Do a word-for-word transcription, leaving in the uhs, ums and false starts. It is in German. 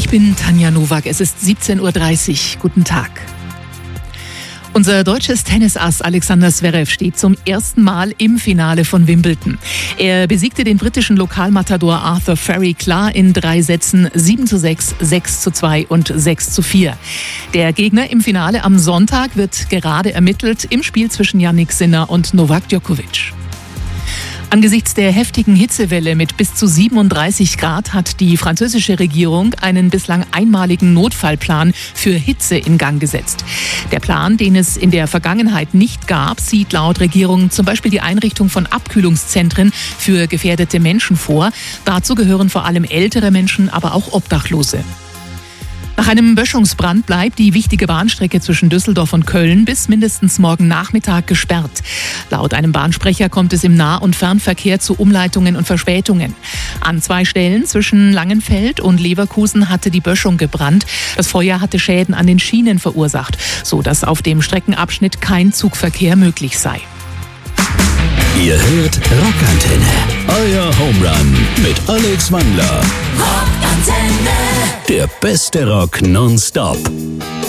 Ich bin Tanja Nowak, es ist siebzehn Uhr dreißig. Guten Tag. Unser deutsches Tennisass Alexander Zverev steht zum ersten Mal im Finale von Wimbledon. Er besiegte den britischen Lokalmatador Arthur Ferry klar in drei Sätzen sieben zu sechs, sechs zu zwei und sechs zu vier. Der Gegner im Finale am Sonntag wird gerade ermittelt im Spiel zwischen Jannik Sinner und Novak Djokovic. Angesichts der heftigen Hitzewelle mit bis zu siebenunddreißig Grad hat die französische Regierung einen bislang einmaligen Notfallplan für Hitze in Gang gesetzt. Der Plan, den es in der Vergangenheit nicht gab, sieht laut Regierung zum Beispiel die Einrichtung von Abkühlungszentren für gefährdete Menschen vor. Dazu gehören vor allem ältere Menschen, aber auch Obdachlose. Nach einem Böschungsbrand bleibt die wichtige Bahnstrecke zwischen Düsseldorf und Köln bis mindestens morgen Nachmittag gesperrt. Laut einem Bahnsprecher kommt es im Nah- und Fernverkehr zu Umleitungen und Verspätungen. An zwei Stellen zwischen Langenfeld und Leverkusen hatte die Böschung gebrannt. Das Feuer hatte Schäden an den Schienen verursacht, sodass auf dem Streckenabschnitt kein Zugverkehr möglich sei. Ihr hört Rockantenne, euer Home Run mit Alex Wandler. Rockantenne. Der beste Rock nonstop.